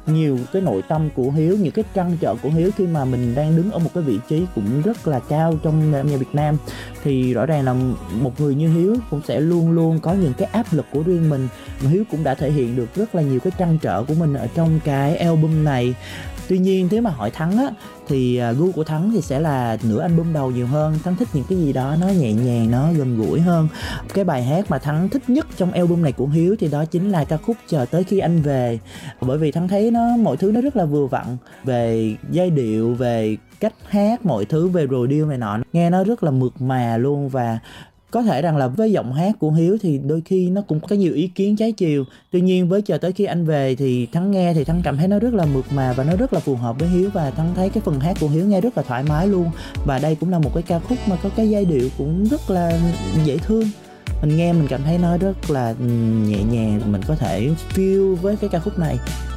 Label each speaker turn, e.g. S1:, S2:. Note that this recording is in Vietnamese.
S1: nhiều cái nội tâm của Hiếu, những cái trăn trở của Hiếu khi mà mình đang đứng ở một cái vị trí cũng rất là cao trong âm nhạc Việt Nam. Thì rõ ràng là một người như Hiếu cũng sẽ luôn luôn có những cái áp lực của riêng mình, mà Hiếu cũng đã thể hiện được rất là nhiều cái trăn trở của mình ở trong cái album này. Tuy nhiên nếu mà hỏi Thắng á, thì gu của Thắng thì sẽ là nửa album đầu nhiều hơn. Thắng thích những cái gì đó nó nhẹ nhàng, nó gần gũi hơn. Cái bài hát mà Thắng thích nhất trong album này của Hiếu thì đó chính là ca khúc Chờ Tới Khi Anh Về. Bởi vì Thắng thấy mọi thứ nó rất là vừa vặn, về giai điệu, về cách hát, mọi thứ về produce này nọ, nghe nó rất là mượt mà luôn. Và có thể rằng là với giọng hát của Hiếu thì đôi khi nó cũng có nhiều ý kiến trái chiều. Tuy nhiên với Chờ Tới Khi Anh Về thì Thắng nghe thì Thắng cảm thấy nó rất là mượt mà và nó rất là phù hợp với Hiếu. Và Thắng thấy cái phần hát của Hiếu nghe rất là thoải mái luôn. Và đây cũng là một cái ca khúc mà có cái giai điệu cũng rất là dễ thương. Mình nghe mình cảm thấy nó rất là nhẹ nhàng, mình có thể feel với cái ca khúc này.